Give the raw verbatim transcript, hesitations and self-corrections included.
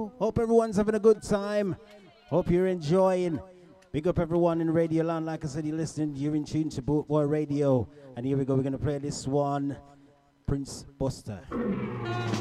go. Hope everyone's having a good time. Hope you're enjoying. Big up everyone in Radio Land. Like I said, you're listening. You're in tune to Boot Boy Radio. And here we go. We're going to play this one. Prince Buster.